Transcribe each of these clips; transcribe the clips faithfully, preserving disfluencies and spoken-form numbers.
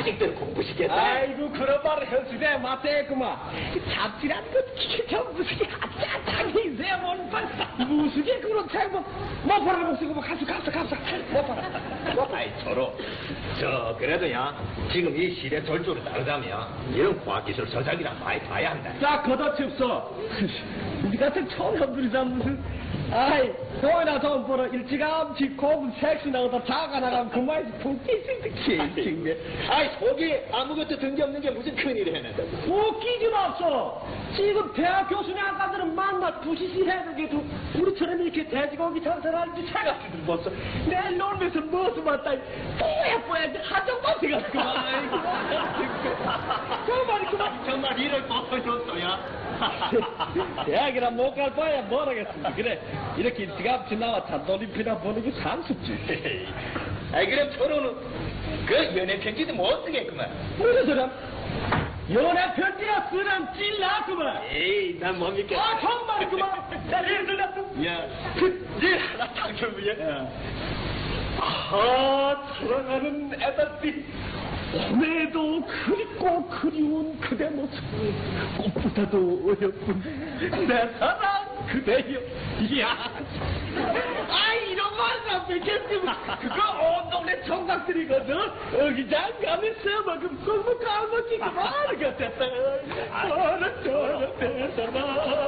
자식들 공부시켰다. 아이고 그런 말을 현수대 맞대구만. 잡질한 것 저 무슨 아짜 자기 세번 봤다. 무슨 게 그런 잘못 못 팔아 먹쓰고 가서 가서 가서 못 팔아. 못 팔아. 아이 저로 저 그래도야 지금 이 시대 절조를 따르자면 이런 과학기술 저작이랑 많이 봐야 한다. 자 걷어치 없어. 우리 같은 청년들이 참 무슨 아이 너희나 좀 보러 일찌감치 고분 섹시 나오다 자가 나가면 그만이 풍기승득해. 아이 속이 아무것도 든 게 없는 게 무슨 큰일이 해낸다. 웃기지 마소. 지금 대학 교수님 아까들은 만나 부시시 해는 게도 우리처럼 이렇게 돼지고기 장사하는지 생각지도 못써. 내 놀면서 무엇을 맞다 뽀야 뽀야 하정만 생각하구만. 아이고 정말 그만. 정말 이럴 뻔했어야. 대학이나 못 갈 바야 모르겠습니다. 그래 이렇게 일찌감치 나와 잔돌림피나 보는 게 상습지. 아이 그럼 서로는 그 연애 편지도 못 쓰겠구만. 무슨 소리야? 연애 편지나 쓰는 찔났구만. 에이 난 못 믿겠어. 아 정말 그만. 나 예를 들었어. 야, 그일 하나 당겨보야. 아 사랑하는 애들이 오늘도 그립고 그리운 그대 모습 꽃보다도 어여쁜 내 사랑 그대여. 이야 아 이런 말만 뵙겠지만 그거 온 동네 총각들이거든. 어기장 가면서 먹으면 꿀물 까먹지 그만을 같았다. 너는 너는 대단하.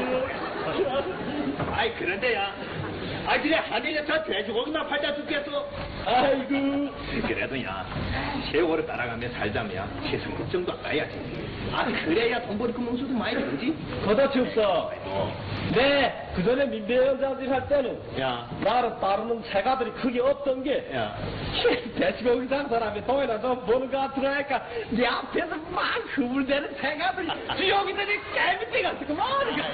아이 그런데야. 아 그래 하늘에 저 돼지고기나 팔자 죽겠어. 아이고 그래도 야 세월을 따라가며 살자면 최소한 정도 가야지. 아 그래야 돈 버리고 멍수도 많이 들지. 걷어치 없어. 네 그전에 민배연자들 할 때는 야 나를 따르는 새가들이 크게 없던 게 야. 돼지고기 장사람이 동해나 좀 보는 거 같으라니까 내 앞에서 막 흐물대는 새가들이 지옥이들이 깨밑대 같은 거 말이야.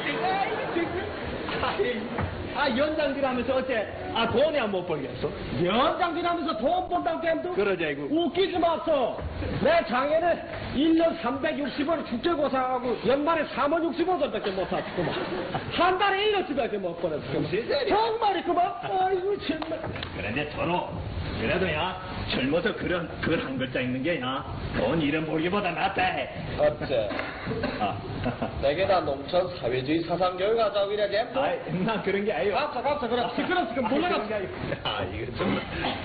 아 연장질하면서 어째 아 돈이 안 못 벌겠어? 연장질하면서 돈 번다고 겜도? 그러자 이거. 웃기지 마소. 내 장애는 일 년 삼백육십 원 국제고사하고 연말에 삼원 육십오 원밖에 못 샀구만. 한 달에 일 년씩밖에 못 보냈어. 정말이구만. 아이고 정말. 그런데 저로 그래도야 젊어서 그런 글 한 글자 읽는 게야 돈 잃은 보기보다 낫다 해. 어째 아. 내게 다 농촌 사회주의 사상교육 하자고 이래 겜도? 아이 난 그런 게 아니고. 갑자 갑자 그래 시끄럽 지금 몰라갔어. 아 이거 정말.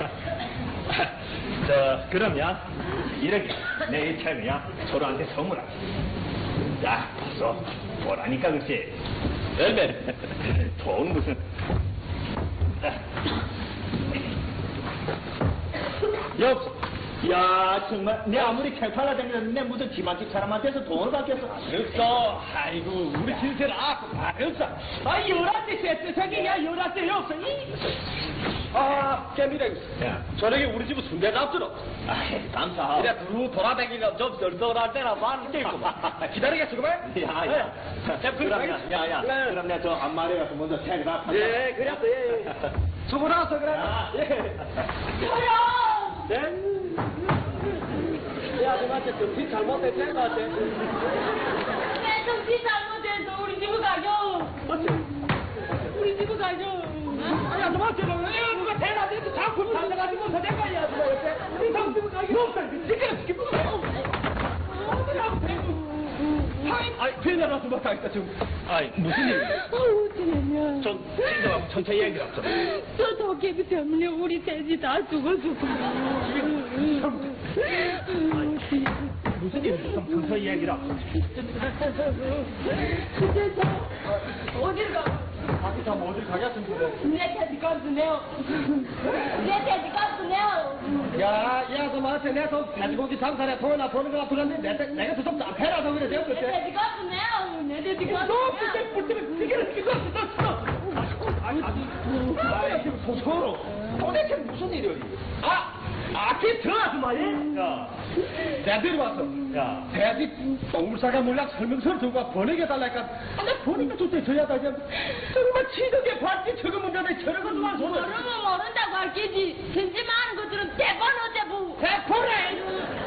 저 그럼요 이렇게 내 이참이야 서로한테 선물하자. 자 봤어 보라니까 글쎄 열매 돈 무슨. 역, 야 정말 내 아무리 칼팔라 다니는데 무슨 집안집 사람한테서 돈을 받겠어. 없어. 아이고 우리 진세를 아고 다 없어. 아 열한대 세트석이야 열한대 없어. 아 깨미라. 야. 저녁에 우리 집은 순대 잡수러. 아이 감사. 그래 두루 돌아다니면 좀 썰썰할 때나 많은 게 있고. 기다리겠어 그만. 야야. 그럼 야야. 네. 그럼 내가 저 앞말에 가서 먼저 태그라. 예 그래 예. 수고하셨어 그래. 야. 예. 네? 야, 너한테 정신 잘못됐는 것 같아. 내 정신 잘못해서 우리 집을 가죠. 우리 집을 가죠. 야, 너한테 뭐, 야, 누가 대낮에도 작품 살려가지고 서된 거 아니야, 누가 옆에. 우리 형 집을 가죠. 너 없어, 시끄러, 시끄러. 아이, 피해나 나서 못하겠다, 지금. 아이 무슨 일? 어우, 지내냐. 좀 진정하고 천천히 얘기를 하자. 저 도깨비 때문에 우리 돼지 다 죽어주고. 무슨 일? 좀 천천히 얘기를 하자. 근데 저 어딜 가? 자기 참 어딜 가겠습니다. 내 돼지 가스네요. 내 돼지 가스네요. 야, 야, 너한테 내가 좀 돼지고기 장사에 돈이나 버는 거 같으는데 내가, 내가 좀 앞에라도 그래, 내가 내 그때. 돼지 가스네요. 내 돼지 너 가스네요. 그때 뿔때면 시계를 끼고 있어, 너 아니, 아주, 아, 지금 소서로. 도대체 무슨 일이야? 아, 아기 들어가서 말이야? 야. 내들이 왔어. 야. 돼지 동물사가 몰락 설명서를 들고 와 번역해달라니까. 아, 내가 보니까 도대체 저야 다 이제. 정말 치덕에 봤지, 저거 문제네. 저런 거 누가 손을. 모르면 모른다고 할게지. 진지 많은 것들은 대번 어제 보고. 대포래!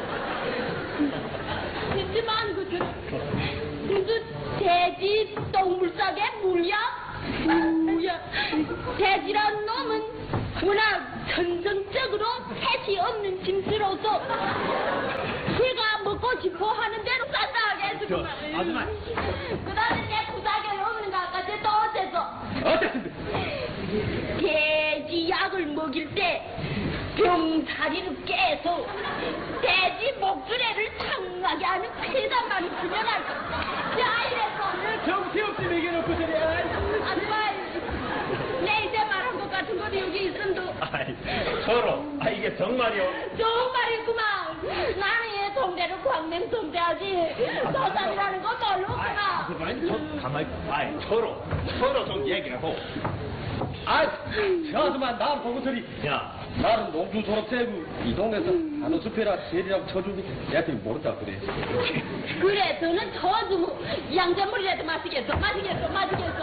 진지 많은 것들은 무슨 돼지 동물싸게 물약? 물약. 돼지란 놈은 워낙 천성적으로 햇이 없는 짐승으로서 사고 싶어 하는 대로 싼다 하겠구만. 저, 아줌마. 그 다음에 내 구사견이 없는가 아까 또 어째서? 어쨌습니까? 돼지 약을 먹일 때 병사리를 깨서 돼지 목줄에를 상하게 하는 폐단만을 주면 할까? 야, 이래서 정신없이 먹여놓고 저리. 아줌마, 내 이제 말한 것 같은 것도 여기 있음도 아이, 서로. 아, 이게 정말이요? 정말이구만. 나는 얘 동대를 광명 동대하지. 서산이라는 거 모르구나. 그만 좀 가만히, 아이, 서로, 서로 좀 얘기하고. 아이, 저 아줌마, 나 보고 저리. 야, 나는 농주 졸업생이고, 이 동네에서 한우 숲이라 제리라고 쳐주니, 얘한테 모른다, 그래. 그래, 너는 저주고 양잿물이라도 마시겠어, 마시겠어, 마시겠어.